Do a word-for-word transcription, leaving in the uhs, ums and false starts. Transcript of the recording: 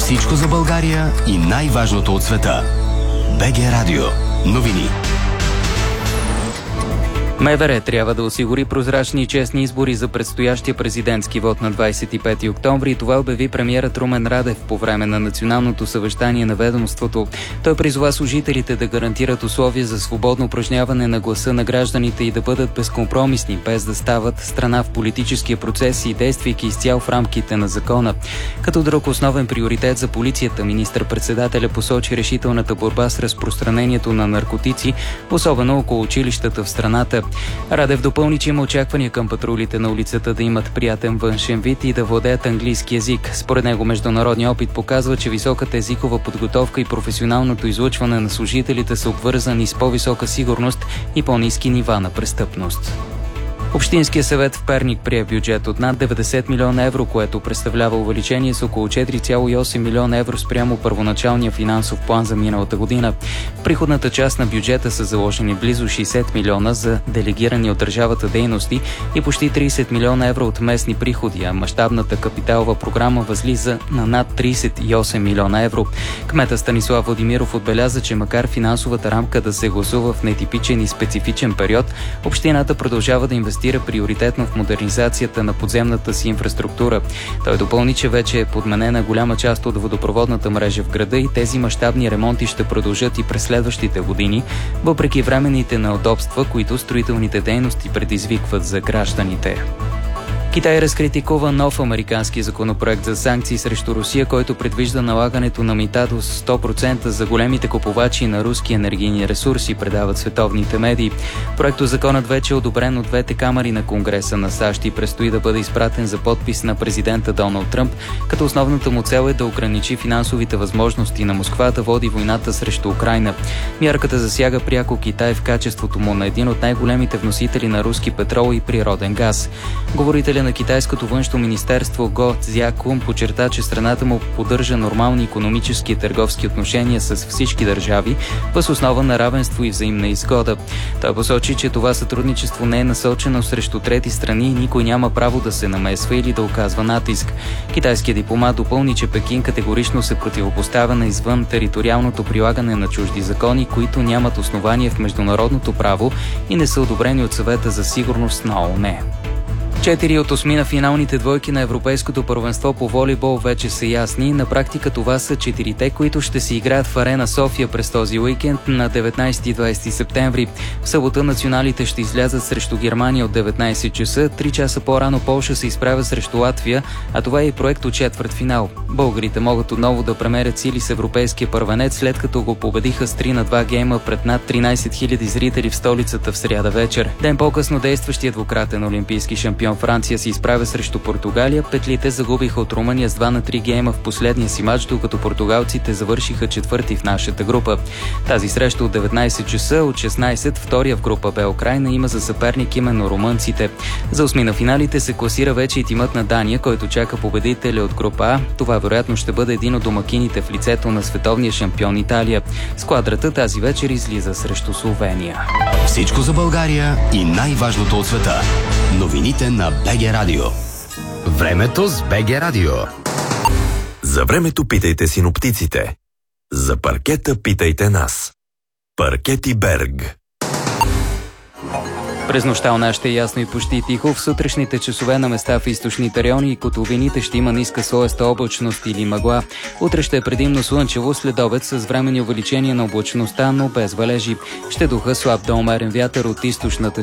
Всичко за България и най-важното от света. БГ Радио. Новини. МВР трябва да осигури прозрачни и честни избори за предстоящия президентски вод на двадесет и пети октомври. Това обяви премиерът Румен Радев по време на националното съвещание на ведомството. Той призова служителите да гарантират условия за свободно упражняване на гласа на гражданите и да бъдат безкомпромисни, без да стават страна в политическия процес и действайки изцяло в рамките на закона. Като друг основен приоритет за полицията, министър-председателя посочи решителната борба с разпространението на наркотици, особено около училищата в страната. Радев допълни, че има очаквания към патрулите на улицата да имат приятен външен вид и да владеят английски език. Според него международният опит показва, че високата езикова подготовка и професионалното излъчване на служителите са обвързани с по-висока сигурност и по-ниски нива на престъпност. Общинския съвет в Перник прие бюджет от над деветдесет милиона евро, което представлява увеличение с около четири цяло и осем милиона евро спрямо първоначалния финансов план за миналата година. В приходната част на бюджета са заложени близо шейсет милиона за делегирани от държавата дейности и почти тридесет милиона евро от местни приходи, а мащабната капиталова програма възлиза на над тридесет и осем милиона евро. Кмета Станислав Владимиров отбеляза, че макар финансовата рамка да се гласува в нетипичен и специфичен период, общината продължава да инвестира приоритетно в модернизацията на подземната си инфраструктура. Той допълни, че вече е подменена голяма част от водопроводната мрежа в града и тези мащабни ремонти ще продължат и през следващите години, въпреки временните неудобства, които строителните дейности предизвикват за гражданите. Китай разкритикува нов американски законопроект за санкции срещу Русия, който предвижда налагането на мита до сто процента за големите купувачи на руски енергийни ресурси, предават световните медии. Проектозаконът вече е одобрен от двете камари на Конгреса на САЩ и предстои да бъде изпратен за подпис на президента Доналд Тръмп, като основната му цел е да ограничи финансовите възможности на Москва да води войната срещу Украйна. Мярката засяга пряко Китай в качеството му на един от най-големите вносители на руски петрол и природен газ. Говорителя на китайското външно министерство Го Цзякун подчерта, че страната му поддържа нормални икономически и търговски отношения с всички държави, въз основа на равенство и взаимна изгода. Той посочи, че това сътрудничество не е насочено срещу трети страни и никой няма право да се намесва или да оказва натиск. Китайският дипломат допълни, че Пекин категорично се противопоставя на извън териториалното прилагане на чужди закони, които нямат основание в международното право и не са одобрени от Съвета за сигурност на ООН. Четири от осми на финалните двойки на Европейското първенство по волейбол вече са ясни. На практика това са четирите, които ще се играят в Арена София през този уикенд на деветнадесети и двадесети септември. В събота националите ще излязат срещу Германия от деветнадесет часа. Три часа по-рано Полша се изправя срещу Латвия, а това е и проект от четвъртфинал. Българите могат отново да премерят сили с европейския първенец, след като го победиха с три на два гейма пред над тринадесет хиляди зрители в столицата в сряда вечер. Ден по-късно действащият двукратен олимпийски шампион Франция се изправя срещу Португалия. Петлите загубиха от Румъния с два на три гейма в последния си матч, докато португалците завършиха четвърти в нашата група. Тази среща от деветнадесет часа, от шестнадесет, втория в група Б Украйна, има за съперник именно румънците. За осми на финалите се класира вече и тимът на Дания, който чака победителя от група А. Това вероятно ще бъде един от домакините в лицето на световния шампион Италия. Сквадрата тази вечер излиза срещу Словения. Всичко за България и най-важното от света. Новините на БГ Радио. Времето с БГ Радио. За времето питайте синоптиците. За паркета питайте нас. Паркети Берг. През нощта у нас ще е ясно и почти тихо. В сутрешните часове на места в източните райони и котловините ще има ниска слоеста облачност или мъгла. Утре ще е предимно слънчево, след обед с временни увеличения на облачността, но без валежи. Ще духа слаб до умерен вятър от източната